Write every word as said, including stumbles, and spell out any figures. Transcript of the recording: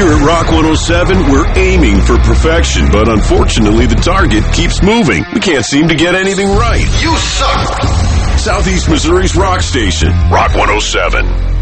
Here at Rock one oh seven, we're aiming for perfection, but unfortunately the target keeps moving. We can't seem to get anything right. You suck! Southeast Missouri's rock station, Rock one oh seven.